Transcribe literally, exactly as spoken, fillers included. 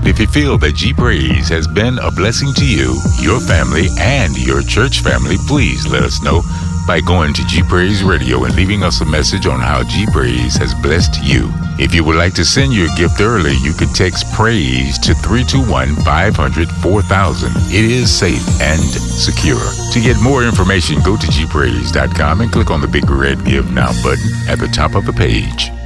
If you feel that G Praise has been a blessing to you, your family, and your church family, please let us know by going to G Praise Radio and leaving us a message on how G Praise has blessed you. If you would like to send your gift early, you could text PRAISE to three two one, five hundred, four thousand. It is safe and secure. To get more information, go to G Praise dot com and click on the big red Give Now button at the top of the page.